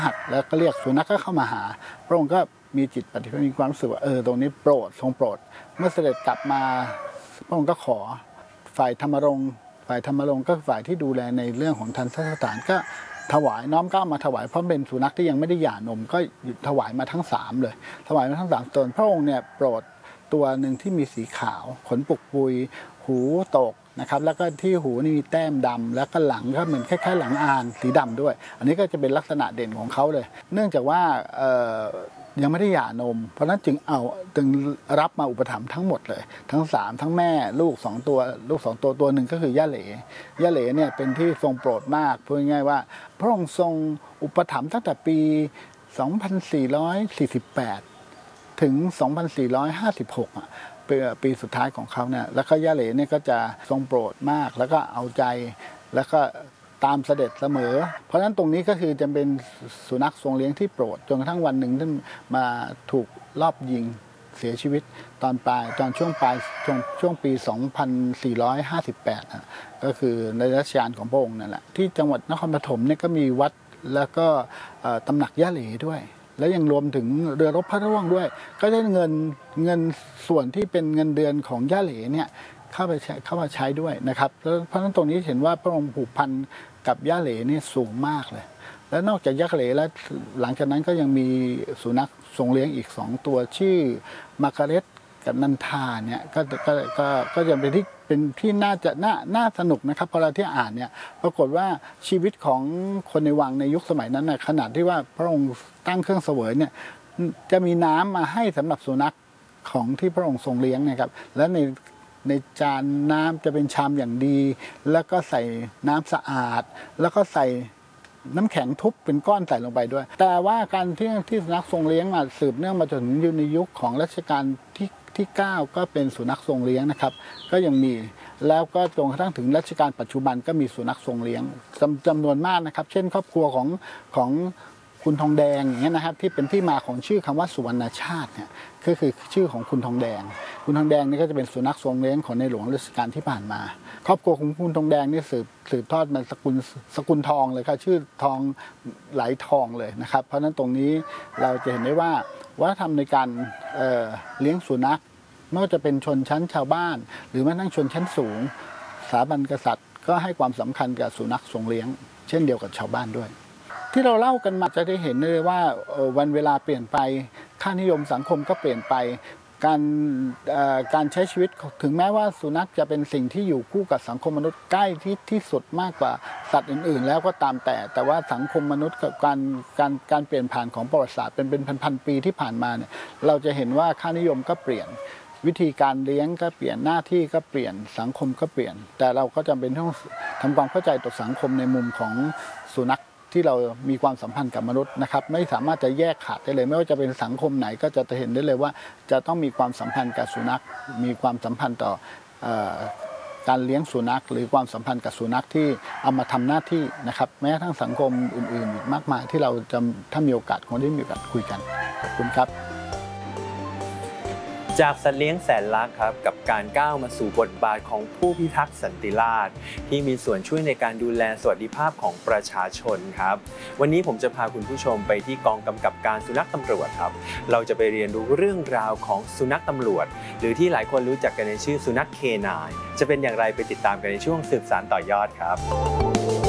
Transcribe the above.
หักแล้วก็เรียกสุนัขก็เข้ามาหาพระองค์ก็มีจิตปฏิภาณมีความรู้สึกว่าตรงนี้โปรดทรงโปรดเมื่อเสด็จกลับมาพระองค์ก็ขอฝ่ายธรรมรงค์ก็ฝ่ายที่ดูแลในเรื่องของทันตสถานก็ถวายน้อมเกล้ามาถวายเพราะเป็นสุนัขที่ยังไม่ได้หย่านมก็ถวายมาทั้ง3เลยถวายมาทั้ง3ตนพระองค์เนี่ยโปรดตัวหนึ่งที่มีสีขาวขนปุกปุยหูตกนะครับแล้วก็ที่หูนี่มีแต้มดำแล้วก็หลังก็เหมือนคล้ายๆหลังอานสีดำด้วยอันนี้ก็จะเป็นลักษณะเด่นของเขาเลยเนื่องจากว่ายังไม่ได้หย่านมเพราะนั้นจึงรับมาอุปถัมภ์ทั้งหมดเลยทั้ง3ทั้งแม่ลูก2ตัวตัวหนึ่งก็คือย่าเหล่เนี่ยเป็นที่ทรงโปรดมากพูดง่ายๆว่าพระองค์ทรงอุปถัมภ์ตั้งแต่ปี 2448 ถึง 2456 ปีสุดท้ายของเขาเนี่ยแล้วก็ย่าเหล่เนี่ยก็จะทรงโปรดมากแล้วก็เอาใจแล้วก็ตามเสด็จเสมอเพราะฉะนั้นตรงนี้ก็คือจะเป็นสุนัขทรงเลี้ยงที่โปรดจนกระทั่งวันหนึ่งท่านมาถูกลอบยิงเสียชีวิตตอนช่วงปี 2458 ก็คือในรัชกาลของพระองค์นั่นแหละที่จังหวัดนครปฐมเนี่ยก็มีวัดแล้วก็ตำหนักย่าเหล่ด้วยแล้วยังรวมถึงเรือรบพระร่วงด้วยก็ได้เงินส่วนที่เป็นเงินเดือนของย่าเหล่เนี่ยเข้ามาใช้ด้วยนะครับเพราะฉะนั้นตรงนี้เห็นว่าพระองค์ผูกพันกับย่าเหล่นี่สูงมากเลยและนอกจากย่าเหล่แล้วหลังจากนั้นก็ยังมีสุนัขทรงเลี้ยงอีก2ตัวชื่อมาร์กาเร็ตกับนันทาเนี่ยก็จะเป็นที่น่าสนุกนะครับพอเราที่อ่านเนี่ยปรากฏว่าชีวิตของคนในวังในยุคสมัยนั้นนะขนาดที่ว่าพระองค์ตั้งเครื่องเสวยเนี่ยจะมีน้ำมาให้สำหรับสุนัขของที่พระองค์ทรงเลี้ยงนะครับและในจานน้ำจะเป็นชามอย่างดีแล้วก็ใส่น้ำสะอาดแล้วก็ใส่น้ำแข็งทุบเป็นก้อนใส่ลงไปด้วยแต่ว่าการที่สุนัขทรงเลี้ยงมาสืบเนื่องมาจนถึงในยุคของรัชกาลที่ 9ก็เป็นสุนัขทรงเลี้ยงนะครับก็ยังมีแล้วก็จนกระทั่งถึงรัชกาลปัจจุบันก็มีสุนัขทรงเลี้ยงจำนวนมากนะครับเช่นครอบครัวของคุณทองแดงอย่างเงี้ยนะครับที่เป็นที่มาของชื่อคำว่าสุวรรณชาติเนี่ยก็คือชื่อของคุณทองแดงนี่ก็จะเป็นสุนัขทรงเลี้ยงของในหลวงรัชกาลที่ผ่านมาครอบครัวของคุณทองแดงนี่สืบทอดมาสกุลทองเลยครับชื่อทองไหลทองเลยนะครับเพราะฉะนั้นตรงนี้เราจะเห็นได้ว่าวัฒนธรรมในการเลี้ยงสุนัขไม่ว่าจะเป็นชนชั้นชาวบ้านหรือแม้กระทั่งชนชั้นสูงสถาบันกษัตริย์ก็ให้ความสำคัญกับสุนัขทรงเลี้ยงเช่นเดียวกับชาวบ้านด้วยที่เราเล่ากันมาจะได้เห็นเลยว่าวันเวลาเปลี่ยนไปค่านิยมสังคมก็เปลี่ยนไปการใช้ชีวิตถึงแม้ว่าสุนัขจะเป็นสิ่งที่อยู่คู่กับสังคมมนุษย์ใกล้ที่สุดมากกว่าสัตว์อื่นๆแล้วก็ตามแต่ว่าสังคมมนุษย์กับการเปลี่ยนผ่านของประวัติศาสตร์เป็นพันปีที่ผ่านมาเนี่ยเราจะเห็นว่าค่านิยมก็เปลี่ยนวิธีการเลี้ยงก็เปลี่ยนหน้าที่ก็เปลี่ยนสังคมก็เปลี่ยนแต่เราก็จำเป็นต้องทำความเข้าใจต่อสังคมในมุมของสุนัขที่เรามีความสัมพันธ์กับมนุษย์นะครับไม่สามารถจะแยกขาดได้เลยไม่ว่าจะเป็นสังคมไหนก็จะเห็นได้เลยว่าจะต้องมีความสัมพันธ์กับสุนัขมีความสัมพันธ์ต่อการเลี้ยงสุนัขหรือความสัมพันธ์กับสุนัขที่เอามาทำหน้าที่นะครับแม้กระทั่งสังคมอื่นๆอีกมากมายที่เราจะถ้ามีโอกาสคงได้มีโอกาสคุยกันขอบคุณครับจากสัตว์เลี้ยงแสนรักครับกับการก้าวมาสู่บทบาทของผู้พิทักษ์สันติราษฎร์ที่มีส่วนช่วยในการดูแลสวัสดิภาพของประชาชนครับวันนี้ผมจะพาคุณผู้ชมไปที่กองกำกับการสุนัขตำรวจครับเราจะไปเรียนรู้เรื่องราวของสุนัขตำรวจหรือที่หลายคนรู้จักกันในชื่อสุนัขเคนายจะเป็นอย่างไรไปติดตามกันในช่วงสืบสานต่อยอดครับ